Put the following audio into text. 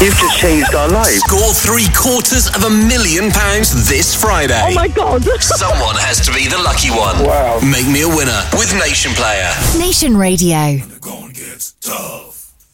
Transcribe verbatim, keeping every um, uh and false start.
You've just changed our lives. Score three quarters of a million pounds this Friday. Oh my God. Someone has to be the lucky one. Wow. Make me a winner with Nation Player. Nation Radio. Gonna get tough.